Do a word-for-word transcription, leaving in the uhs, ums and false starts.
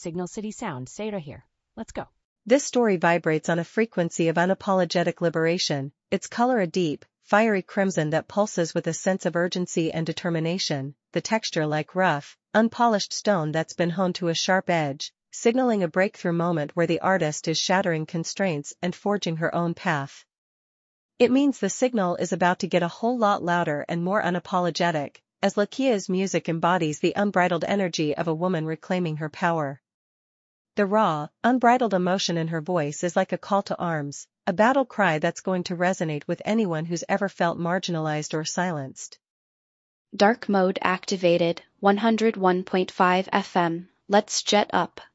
Signal City Sound, say it here. Let's go. This story vibrates on a frequency of unapologetic liberation, its color a deep, fiery crimson that pulses with a sense of urgency and determination, the texture like rough, unpolished stone that's been honed to a sharp edge, signaling a breakthrough moment where the artist is shattering constraints and forging her own path. It means the signal is about to get a whole lot louder and more unapologetic, as Lakia's music embodies the unbridled energy of a woman reclaiming her power. The raw, unbridled emotion in her voice is like a call to arms, a battle cry that's going to resonate with anyone who's ever felt marginalized or silenced. Dark mode activated, one oh one point five F M, let's jet up.